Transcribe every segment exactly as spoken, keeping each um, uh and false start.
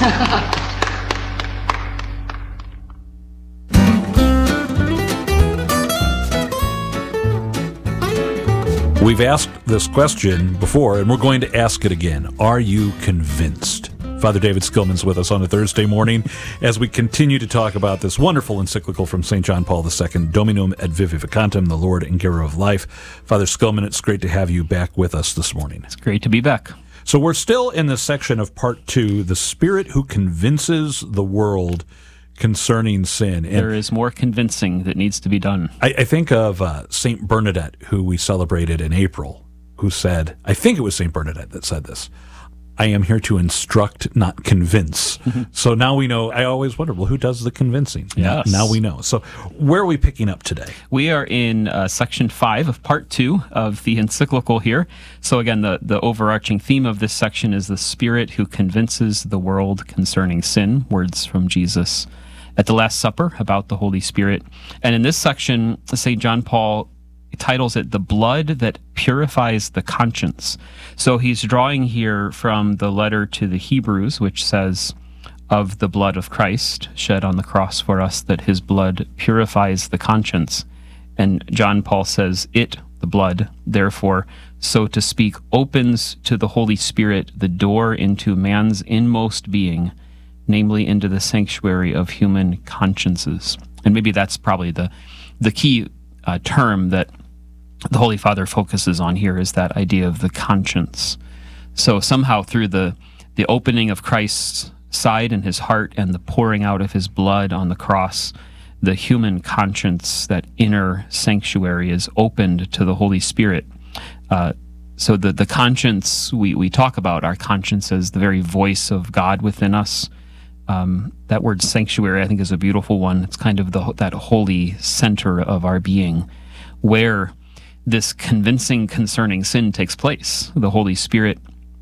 We've asked this question before, and we're going to ask it again. Are you convinced? Father David Skillman's with us on a Thursday morning as we continue to talk about this wonderful encyclical from Saint John Paul the Second, Dominum et Vivificantem, the Lord and Giver of Life. Father Skillman, it's great to have you back with us this morning. It's great to be back. So we're still in the section of part two, the Spirit who convinces the world concerning sin. And there is more convincing that needs to be done. I, I think of uh, Saint Bernadette, who we celebrated in April, who said, I think it was Saint Bernadette that said this, I am here to instruct, not convince. Mm-hmm. So now we know. I always wondered, well, who does the convincing? Yes. Now, now we know. So where are we picking up today? We are in uh, section five of part two of the encyclical here. So again, the, the overarching theme of this section is the Spirit who convinces the world concerning sin, words from Jesus at the Last Supper about the Holy Spirit. And in this section, Saint John Paul titles it The Blood That Purifies the Conscience. So he's drawing here from the letter to the Hebrews, which says, of the blood of Christ shed on the cross for us, that his blood purifies the conscience. And John Paul says, it, the blood, therefore, so to speak, opens to the Holy Spirit the door into man's inmost being, namely into the sanctuary of human consciences. And maybe that's probably the, the key uh, term that the Holy Father focuses on here, is that idea of the conscience. So somehow through the, the opening of Christ's side and his heart and the pouring out of his blood on the cross, the human conscience, that inner sanctuary, is opened to the Holy Spirit. Uh, so the, the conscience, we, we talk about our conscience as the very voice of God within us. Um, that word sanctuary, I think, is a beautiful one. It's kind of the, that holy center of our being, where this convincing concerning sin takes place. The Holy Spirit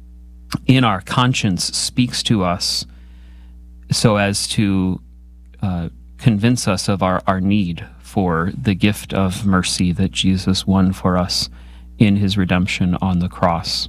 in our conscience speaks to us so as to uh, convince us of our, our need for the gift of mercy that Jesus won for us in his redemption on the cross.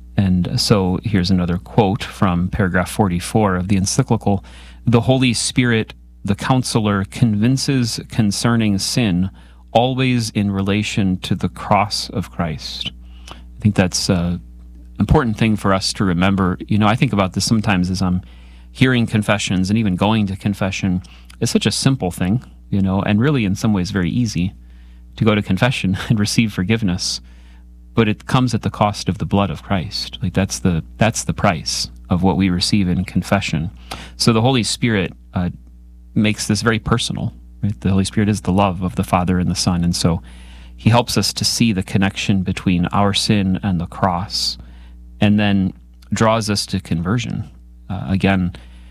And so here's another quote from paragraph forty-four of the encyclical. The Holy Spirit, the counselor, convinces concerning sin, always in relation to the cross of Christ. I think that's an important thing for us to remember. You know, I think about this sometimes as I'm hearing confessions and even going to confession. It's such a simple thing, you know, and really in some ways very easy to go to confession and receive forgiveness. But it comes at the cost of the blood of Christ. Like that's the that's the price of what we receive in confession. So the Holy Spirit uh, makes this very personal. Right? The Holy Spirit is the love of the Father and the Son, and so he helps us to see the connection between our sin and the cross, and then draws us to conversion. Uh, again,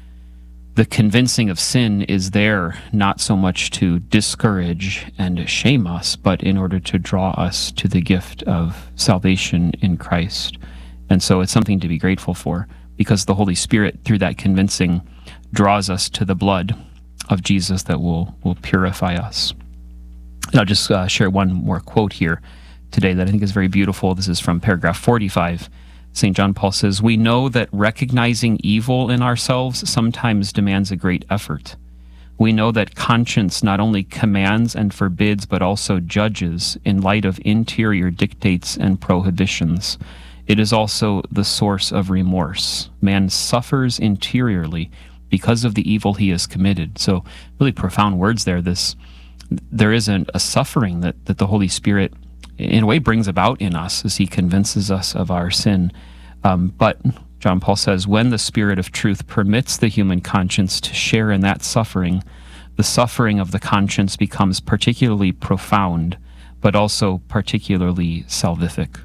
the convincing of sin is there not so much to discourage and shame us, but in order to draw us to the gift of salvation in Christ. And so it's something to be grateful for, because the Holy Spirit, through that convincing, draws us to the blood of Jesus that will, will purify us. And I'll just uh, share one more quote here today that I think is very beautiful. This is from paragraph forty-five. Saint John Paul says, we know that recognizing evil in ourselves sometimes demands a great effort. We know that conscience not only commands and forbids, but also judges in light of interior dictates and prohibitions. It is also the source of remorse. Man suffers interiorly because of the evil he has committed. So really profound words there. This, there is a, a suffering that, that the Holy Spirit in a way brings about in us as he convinces us of our sin. Um, but John Paul says, when the Spirit of truth permits the human conscience to share in that suffering, the suffering of the conscience becomes particularly profound, but also particularly salvific.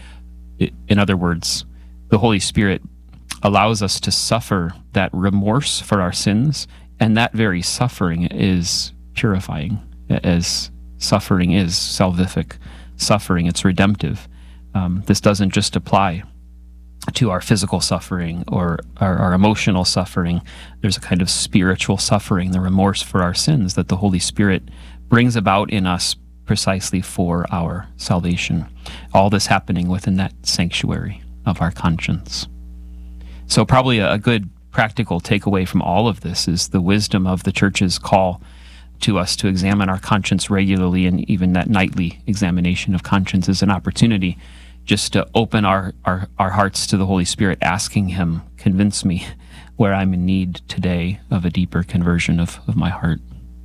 In other words, the Holy Spirit allows us to suffer that remorse for our sins, and that very suffering is purifying, as suffering is salvific suffering. It's redemptive. Um, this doesn't just apply to our physical suffering or our, our emotional suffering. There's a kind of spiritual suffering, the remorse for our sins that the Holy Spirit brings about in us precisely for our salvation. All this happening within that sanctuary of our conscience. So probably a, a good practical takeaway from all of this is the wisdom of the church's call to us to examine our conscience regularly, and even that nightly examination of conscience is an opportunity just to open our, our, our hearts to the Holy Spirit, asking Him, convince me where I'm in need today of a deeper conversion of, of my heart.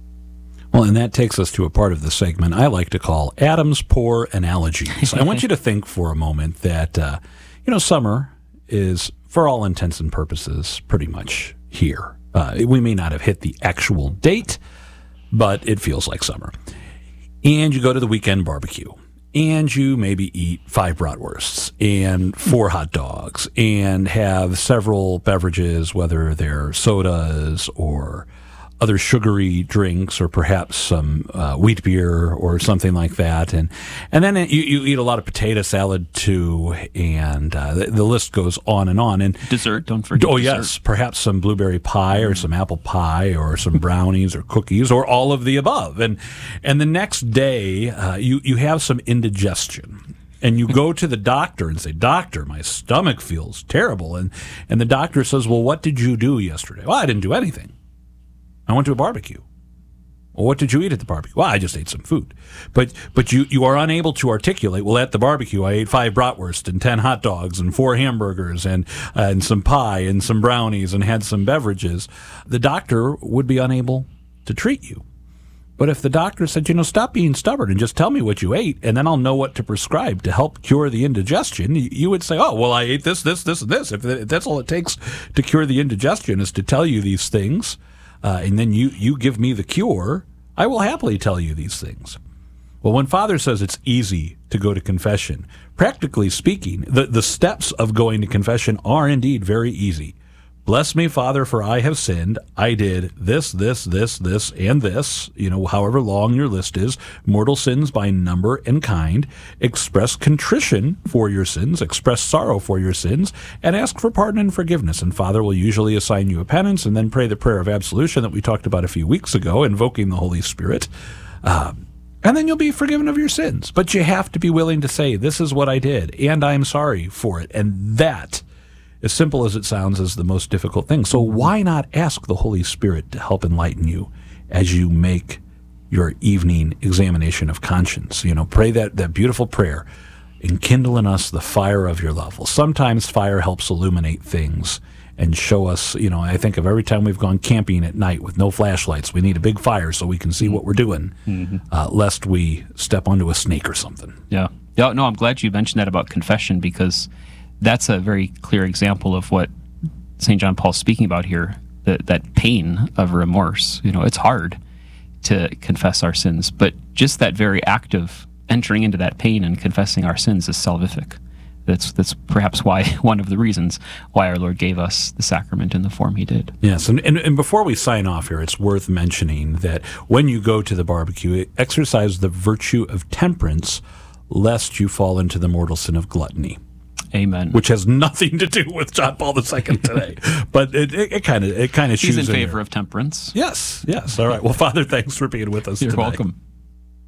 Well, and that takes us to a part of the segment I like to call Adam's Poor Analogies. I want you to think for a moment that, uh, you know, summer is, for all intents and purposes, pretty much here. Uh, we may not have hit the actual date, but it feels like summer. And you go to the weekend barbecue, and you maybe eat five bratwursts and four hot dogs and have several beverages, whether they're sodas or other sugary drinks, or perhaps some uh, wheat beer or something like that. And and then you, you eat a lot of potato salad too, and uh, the, the list goes on and on. And dessert, don't forget Oh, dessert. yes, perhaps some blueberry pie or some apple pie or some brownies or cookies or all of the above. And and the next day, uh, you, you have some indigestion. And you go to the doctor and say, "Doctor, my stomach feels terrible." And, and the doctor says, "Well, what did you do yesterday?" "Well, I didn't do anything. I went to a barbecue." "Well, what did you eat at the barbecue?" "Well, I just ate some food." But but you, you are unable to articulate, "Well, at the barbecue, I ate five bratwurst and ten hot dogs and four hamburgers and uh, and some pie and some brownies and had some beverages." The doctor would be unable to treat you. But if the doctor said, "You know, stop being stubborn and just tell me what you ate, and then I'll know what to prescribe to help cure the indigestion," you would say, "Oh, well, I ate this, this, this, and this." If that's all it takes to cure the indigestion is to tell you these things, Uh, and then you, you give me the cure, I will happily tell you these things. Well, when Father says it's easy to go to confession, practically speaking, the, the steps of going to confession are indeed very easy. "Bless me, Father, for I have sinned. I did this, this, this, this, and this," you know, however long your list is, mortal sins by number and kind. Express contrition for your sins, express sorrow for your sins, and ask for pardon and forgiveness. And Father will usually assign you a penance, and then pray the prayer of absolution that we talked about a few weeks ago, invoking the Holy Spirit. Um, and then you'll be forgiven of your sins. But you have to be willing to say, "This is what I did, and I'm sorry for it." And that, as simple as it sounds, is the most difficult thing. So why not ask the Holy Spirit to help enlighten you as you make your evening examination of conscience? You know, pray that, that beautiful prayer, "Enkindle in us the fire of your love." Well, sometimes fire helps illuminate things and show us, you know, I think of every time we've gone camping at night with no flashlights, we need a big fire so we can see what we're doing, mm-hmm. uh, lest we step onto a snake or something. Yeah. Yeah. No, I'm glad you mentioned that about confession, because that's a very clear example of what Saint John Paul's speaking about here, that, that pain of remorse. You know, it's hard to confess our sins, but just that very act of entering into that pain and confessing our sins is salvific. That's that's perhaps why one of the reasons why our Lord gave us the sacrament in the form He did. Yes, and, and, and before we sign off here, it's worth mentioning that when you go to the barbecue, exercise the virtue of temperance, lest you fall into the mortal sin of gluttony. Amen. Which has nothing to do with John Paul the Second today, but it kind of it kind of He's shoes in in favor there. of temperance. Yes, yes. All right. Well, Father, thanks for being with us You're today. welcome.